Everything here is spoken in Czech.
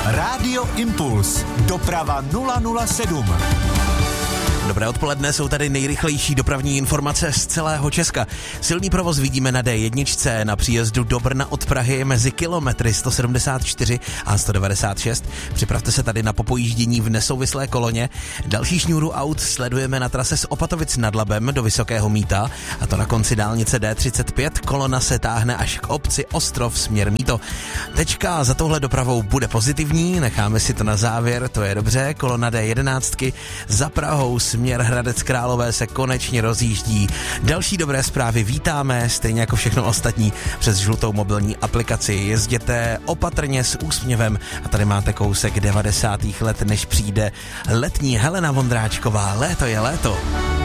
Rádio Impuls. Doprava 007. Dobré odpoledne, jsou tady nejrychlejší dopravní informace z celého Česka. Silný provoz vidíme na D1 na příjezdu do Brna od Prahy mezi kilometry 174 a 196. Připravte se tady na popojíždění v nesouvislé koloně. Další šňůru aut sledujeme na trase z Opatovic nad Labem do Vysokého Mýta, a to na konci dálnice D35. Kolona se táhne až k obci Ostrov směr Mýto. Tečka za touhle dopravou bude pozitivní, necháme si to na závěr, to je dobře. Kolona D11 za Prahou směr Hradec Králové se konečně rozjíždí. Další dobré zprávy vítáme, stejně jako všechno ostatní, přes žlutou mobilní aplikaci. Jezděte opatrně s úsměvem a tady máte kousek 90. let, než přijde letní Helena Vondráčková. Léto je léto.